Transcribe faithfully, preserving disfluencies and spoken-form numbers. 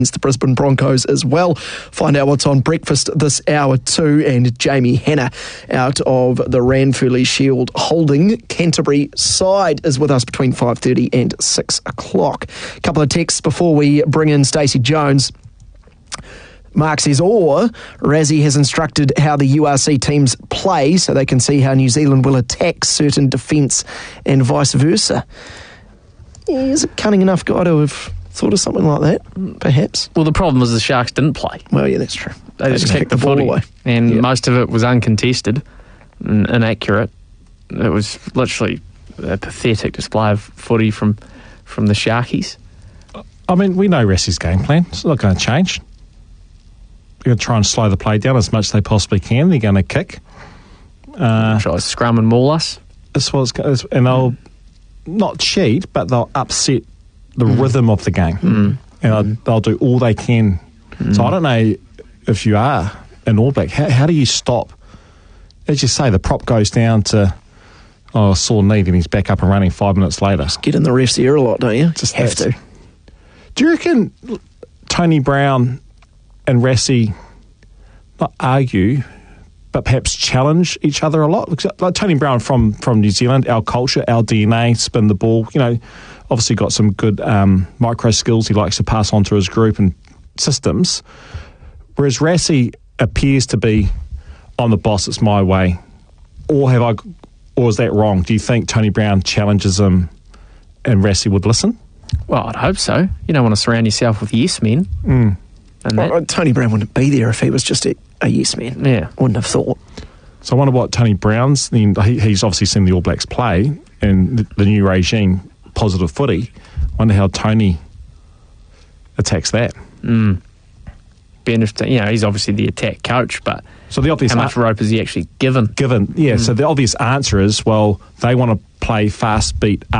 the Brisbane Broncos as well. Find out what's on breakfast this hour too, and Jamie Hanna out of the Ranfurly Shield holding Canterbury side is with us between five thirty and six o'clock. A couple of texts before we bring in Stacey Jones. Mark says, or Razzie has instructed how the U R C teams play so they can see how New Zealand will attack certain defence and vice versa. Yeah, he's a cunning enough guy to have thought of something like that, perhaps. Well, the problem was the Sharks didn't play. Well, yeah, that's true. They, they just kicked, kicked the, the ball away. And yep. most of it was uncontested and inaccurate. It was literally a pathetic display of footy from, from the Sharkies. I mean, we know Rassie's game plan. It's not going to change. They're going to try and slow the play down as much as they possibly can. They're going to kick. Uh, try to scrum and maul us. This was, and they'll not cheat, but they'll upset the mm. rhythm of the game, mm. and mm. they'll do all they can. Mm. So I don't know if you are an All Black, how, how do you stop? As you say, the prop goes down to oh sore knee, and he's back up and running five minutes later. Just get in the ref's ear a lot, don't you? Just have to. Do you reckon Tony Brown and Rassie not argue, but perhaps challenge each other a lot? Like Tony Brown from, from New Zealand, our culture, our D N A, spin the ball, you know, obviously got some good um, micro skills he likes to pass on to his group and systems. Whereas Rassie appears to be on the boss, it's my way. Or have I, or is that wrong? Do you think Tony Brown challenges him and Rassie would listen? Well, I'd hope so. You don't want to surround yourself with yes men. Mm. And well, Tony Brown wouldn't be there if he was just a, a yes man. Yeah. Wouldn't have thought. So I wonder what Tony Brown's, he, he's obviously seen the All Blacks play and the, the new regime, positive footy. I wonder how Tony attacks that. Mm. Be interesting. You know, he's obviously the attack coach, but so the obvious how much ar- rope is he actually given? Given, yeah. Mm. So the obvious answer is, well, they want to play fast, beat,